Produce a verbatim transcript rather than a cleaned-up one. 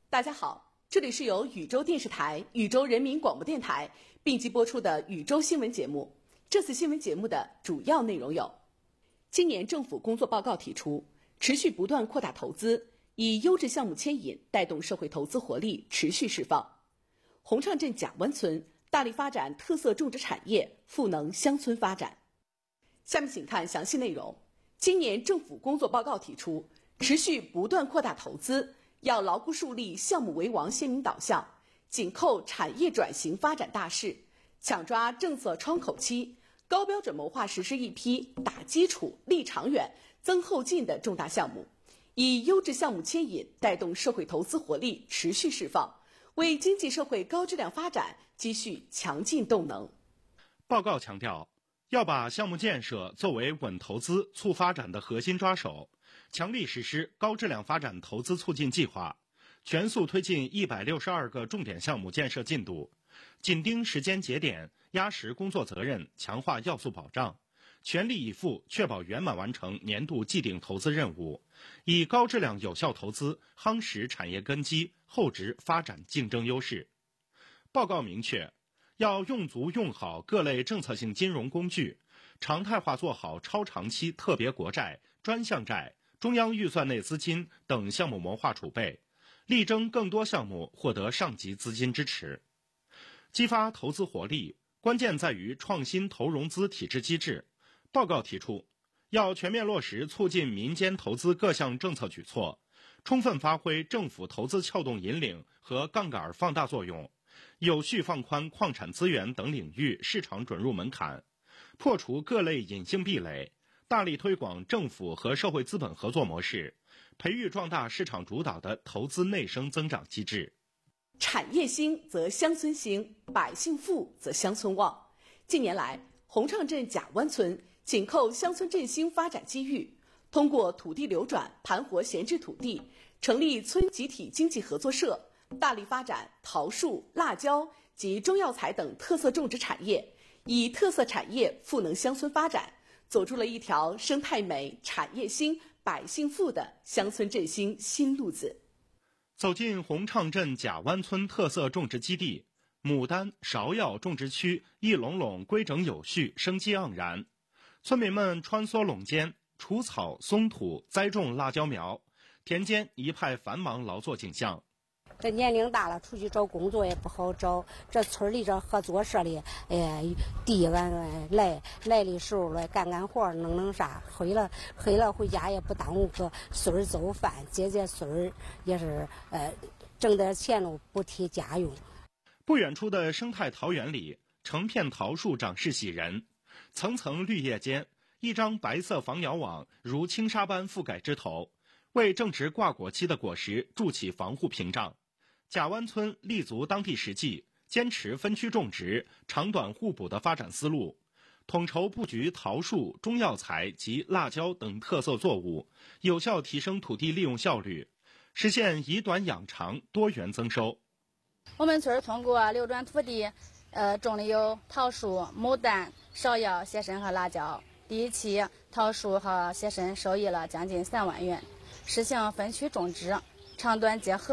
大家好，这里是由禹州电视台、禹州人民广播电台并机播出的禹州新闻节目。这次新闻节目的主要内容有：今年政府工作报告提出，持续不断扩大投资，以优质项目牵引，带动社会投资活力持续释放。洪畅镇贾湾村大力发展特色种植产业，赋能乡村发展。下面请看详细内容。今年政府工作报告提出，持续不断扩大投资，要牢固树立项目为王鲜明导向，紧扣产业转型发展大势，抢抓政策窗口期，高标准谋划实施一批打基础、立长远、增后劲的重大项目，以优质项目牵引，带动社会投资活力持续释放，为经济社会高质量发展积蓄强劲动能。 报告强调，要把项目建设作为稳投资、促发展的核心抓手，强力实施高质量发展投资促进计划，全速推进一百六十二个重点项目建设进度，紧盯时间节点，压实工作责任，强化要素保障，全力以赴确保圆满完成年度既定投资任务，以高质量有效投资夯实产业根基，厚植发展竞争优势。报告明确，要用足用好各类政策性金融工具，常态化做好超长期特别国债、专项债、中央预算内资金等项目谋划储备，力争更多项目获得上级资金支持。激发投资活力，关键在于创新投融资体制机制。报告提出，要全面落实促进民间投资各项政策举措，充分发挥政府投资撬动引领和杠杆放大作用，有序放宽矿产资源等领域市场准入门槛，破除各类隐性壁垒，大力推广政府和社会资本合作模式，培育壮大市场主导的投资内生增长机制。 产业兴则乡村兴，百姓富则乡村旺。近年来，洪畅镇贾湾村紧扣乡村振兴发展机遇，通过土地流转盘活闲置土地，成立村集体经济合作社，大力发展桃树、辣椒及中药材等特色种植产业，以特色产业赋能乡村发展，走出了一条生态美、产业兴、百姓富的乡村振兴新路子。 走进洪畅镇贾湾村特色种植基地，牡丹、芍药种植区一垄垄规整有序，生机盎然。村民们穿梭垄间，除草松土，栽种辣椒苗，田间一派繁忙劳作景象。 这年龄大了，出去找工作也不好找。这村里这合作社里，哎，地俺来来的时候来干干活，弄弄啥，黑了黑了回家也不耽误个孙儿做饭，接接孙儿也是呃挣点钱喽，补贴家用。 不远处的生态桃园里，成片桃树长势喜人，层层绿叶间，一张白色防鸟网如轻纱般覆盖枝头，为正值挂果期的果实筑起防护屏障。贾湾村立足当地实际，坚持分区种植、长短互补的发展思路，统筹布局桃树、中药材及辣椒等特色作物，有效提升土地利用效率，实现以短养长、多元增收。 我们村通过流转土地，呃，种的有桃树、牡丹、芍药、蟹参和辣椒。第一期桃树和蟹参收益了将近三万元，实行分区种植，长短结合。